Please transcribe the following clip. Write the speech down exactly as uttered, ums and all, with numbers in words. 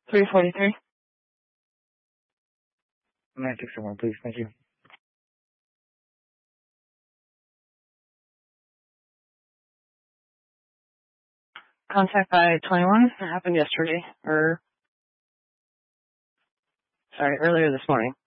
three forty-three. I'm going to take someone, please. Thank you. Contact by twenty-one. It happened yesterday, or, sorry, earlier this morning.